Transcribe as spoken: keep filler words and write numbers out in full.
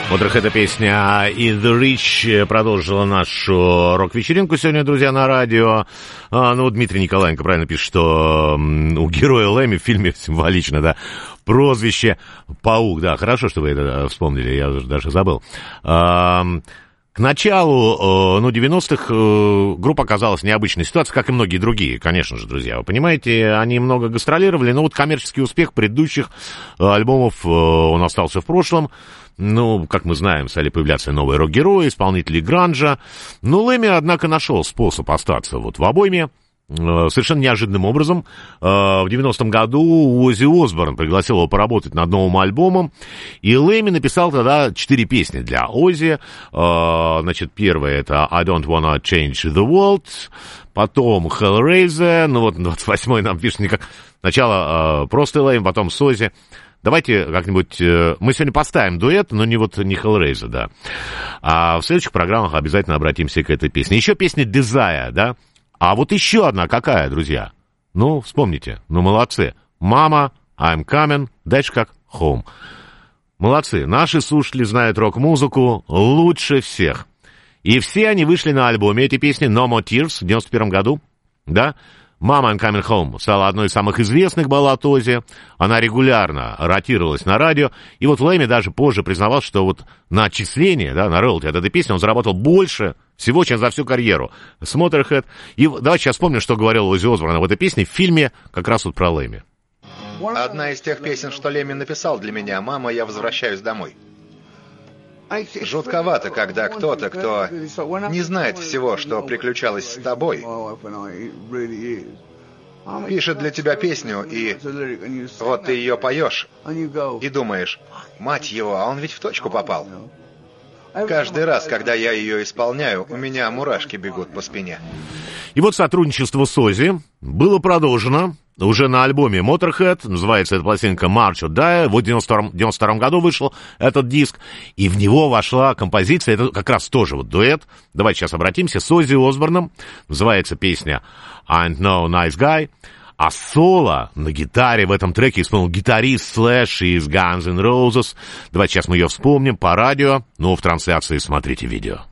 Вот эта песня «In the Rich» продолжила нашу рок-вечеринку сегодня, друзья, на радио. А, ну, Дмитрий Николаенко правильно пишет, что у героя Лэмми в фильме символично, да, прозвище «Паук». Да, хорошо, что вы это вспомнили, я даже забыл. А, к началу, ну, девяностых группа оказалась в необычной ситуации, как и многие другие, конечно же, друзья. Вы понимаете, они много гастролировали, но вот коммерческий успех предыдущих альбомов, он остался в прошлом. Ну, как мы знаем, стали появляться новые рок-герои, исполнители гранжа. Но Лэмми, однако, нашел способ остаться вот в обойме. Совершенно неожиданным образом. В девяностом году Оззи Осборн пригласил его поработать над новым альбомом. И Лэмми написал тогда четыре песни для Оззи. Значит, первая — это «I don't wanna change the world». Потом «Hellraiser». Ну, вот двадцать восьмой нам пишет никак. Сначала просто Лэмми, потом с Оззи. Давайте как-нибудь... Мы сегодня поставим дуэт, но не вот не Hellraiser, да. А в следующих программах обязательно обратимся к этой песне. Еще песня «Desire», да. А вот еще одна какая, друзья? Ну, вспомните. Ну, молодцы. «Мама», «I'm coming», дальше как «Home». Молодцы. Наши слушатели знают рок-музыку лучше всех. И все они вышли на альбоме. Эти песни «No More Tears» в девяносто первом году, да. «Mama, I'm coming home» стала одной из самых известных баллад Оззи. Она регулярно ротировалась на радио. И вот Лэмми даже позже признавал, что вот на отчисление, да, на роялти от этой песни он заработал больше всего, чем за всю карьеру с Motorhead. И давайте сейчас вспомним, что говорил Оззи Осборн в этой песне в фильме как раз вот про Лэмми. Одна из тех песен, что Лэмми написал для меня: «Мама, я возвращаюсь домой». Жутковато, когда кто-то, кто не знает всего, что приключалось с тобой, пишет для тебя песню, и вот ты ее поешь, и думаешь: мать его, а он ведь в точку попал. Каждый раз, когда я ее исполняю, у меня мурашки бегут по спине. И вот сотрудничество с Оззи было продолжено уже на альбоме Motorhead. Называется эта пластинка «March or Die». Вот в девяносто втором году вышел этот диск, и в него вошла композиция, это как раз тоже вот дуэт. Давайте сейчас обратимся, с Оззи Осборном. Называется песня «I'm no nice guy». А соло на гитаре в этом треке исполнил гитарист Slash из Guns N' Roses. Давайте сейчас мы ее вспомним по радио, но в трансляции смотрите видео.